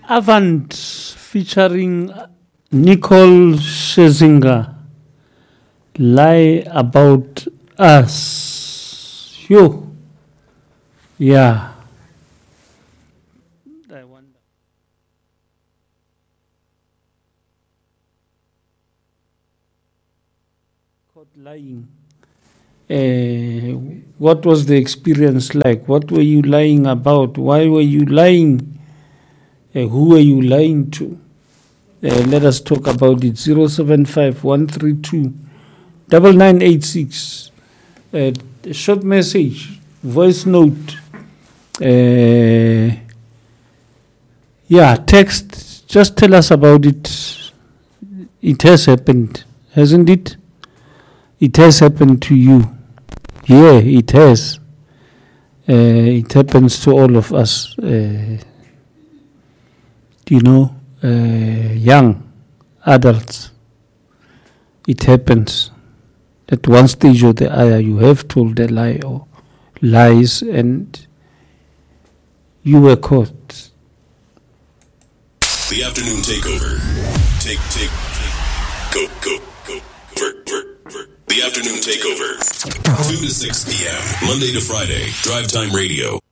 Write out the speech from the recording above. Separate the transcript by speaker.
Speaker 1: Avant featuring Nicole Scherzinger, Lie About Us. Yo. Yeah. I wonder. Caught lying. What was the experience like? What were you lying about? Why were you lying? Who were you lying to? Let us talk about it. 075-132-9986. Short message, voice note. Text. Just tell us about it. It has happened, hasn't it? It has happened to you. Yeah, it has. It happens to all of us. Young adults. It happens. At one stage or the other, you have told a lie or lies, and you were caught.
Speaker 2: The afternoon takeover. Go. The afternoon takeover. 2 to 6 p.m. Monday to Friday. Drive Time Radio.